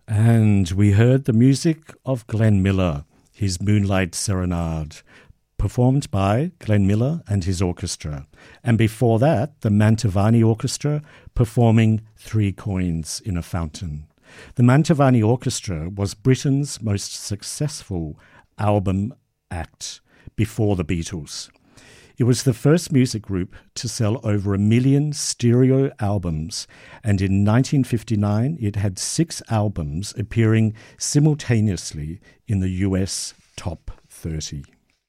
And we heard the music of Glenn Miller, his Moonlight Serenade, performed by Glenn Miller and his orchestra. And before that, the Mantovani Orchestra performing Three Coins in a Fountain. The Mantovani Orchestra was Britain's most successful album act before the Beatles. It was the first music group to sell over 1 million stereo albums, and in 1959 it had 6 albums appearing simultaneously in the US Top 30.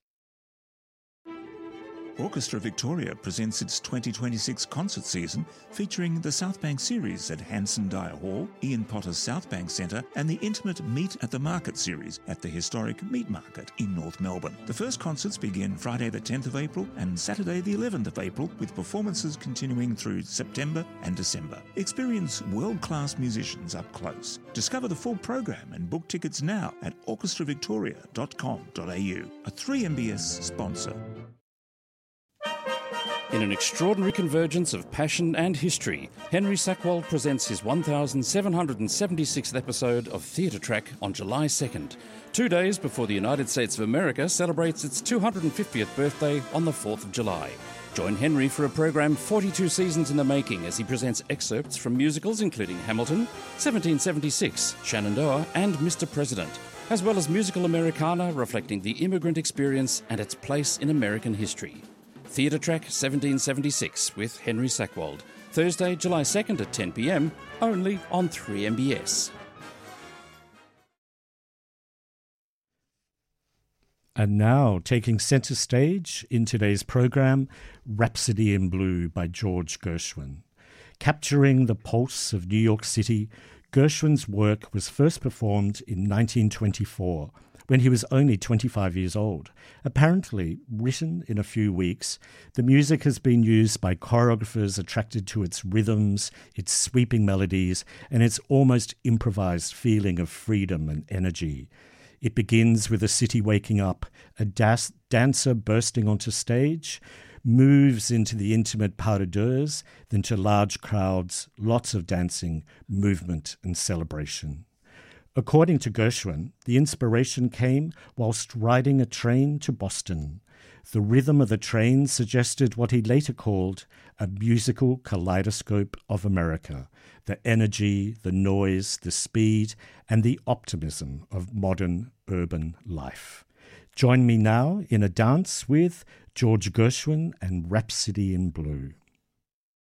Orchestra Victoria presents its 2026 concert season featuring the South Bank series at Hanson Dyer Hall, Ian Potter's South Bank Centre and the intimate Meet at the Market series at the historic Meat Market in North Melbourne. The first concerts begin Friday the 10th of April and Saturday the 11th of April, with performances continuing through September and December. Experience world-class musicians up close. Discover the full program and book tickets now at orchestravictoria.com.au, a 3MBS sponsor. In an extraordinary convergence of passion and history, Henry Sackwald presents his 1776th episode of Theatre Track on July 2nd, 2 days before the United States of America celebrates its 250th birthday on the 4th of July. Join Henry for a program 42 seasons in the making as he presents excerpts from musicals including Hamilton, 1776, Shenandoah and Mr. President, as well as musical Americana reflecting the immigrant experience and its place in American history. Theatre Track 1776 with Henry Sackwald. Thursday, July 2nd at 10 p.m, only on 3MBS. And now, taking centre stage in today's programme, Rhapsody in Blue by George Gershwin. Capturing the pulse of New York City, Gershwin's work was first performed in 1924, when he was only 25 years old. Apparently written in a few weeks, the music has been used by choreographers attracted to its rhythms, its sweeping melodies, and its almost improvised feeling of freedom and energy. It begins with a city waking up, a dancer bursting onto stage, moves into the intimate pas de deux, then to large crowds, lots of dancing, movement and celebration. According to Gershwin, the inspiration came whilst riding a train to Boston. The rhythm of the train suggested what he later called a musical kaleidoscope of America, the energy, the noise, the speed, and the optimism of modern urban life. Join me now in a dance with George Gershwin and Rhapsody in Blue.